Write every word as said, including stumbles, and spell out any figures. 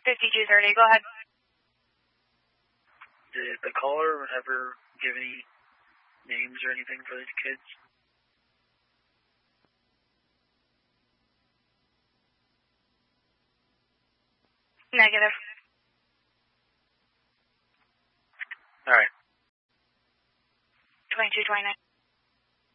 fifty-two thirty, go ahead. Did the caller ever give any names or anything for these kids? Negative. All right. twenty-two twenty-nine.